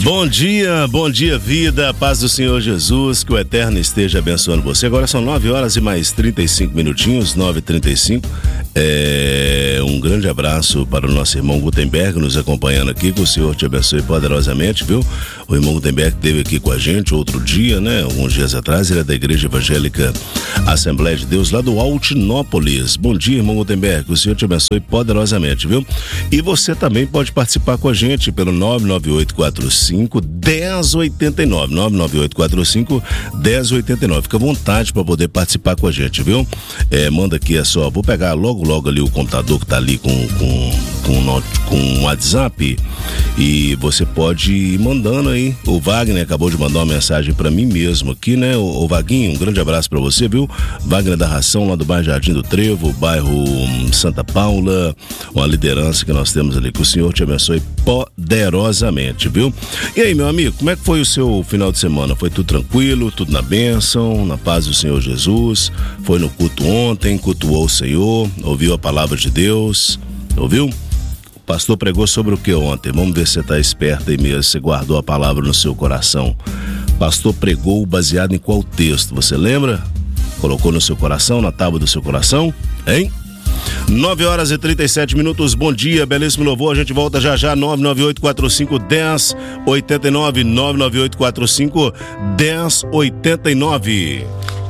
Bom dia vida, paz do Senhor Jesus, que o Eterno esteja abençoando você. Agora são 9 horas e mais 35 minutinhos, 9h35. Um grande abraço para o nosso irmão Gutenberg nos acompanhando aqui, que o Senhor te abençoe poderosamente, viu? O irmão Gutenberg esteve aqui com a gente outro dia, né? Alguns dias atrás, ele é da Igreja Evangélica Assembleia de Deus, lá do Altinópolis. Bom dia, irmão Gutenberg, que o Senhor te abençoe poderosamente, viu? E você também pode participar com a gente pelo 99845-1089, 99845-1089. Fica à vontade para poder participar com a gente, viu? Manda aqui vou pegar logo ali o computador que tá ali com o WhatsApp, e você pode ir mandando aí. O Wagner acabou de mandar uma mensagem para mim mesmo aqui, né? O Vaguinho, um grande abraço para você, viu? Wagner da Ração, lá do bairro Jardim do Trevo, bairro Santa Paula, uma liderança que nós temos ali, que o Senhor te abençoe poderosamente, viu? E aí, meu amigo, como é que foi o seu final de semana? Foi tudo tranquilo, tudo na bênção, na paz do Senhor Jesus? Foi no culto ontem, cultuou o Senhor, ouviu a palavra de Deus, ouviu? O pastor pregou sobre o que ontem? Vamos ver se você está esperto aí mesmo, você guardou a palavra no seu coração. O pastor pregou baseado em qual texto? Você lembra? Colocou no seu coração, na tábua do seu coração? Hein? 9 horas e 37 minutos, bom dia, belíssimo louvor, a gente volta já, 99845-1089, 99845-1089.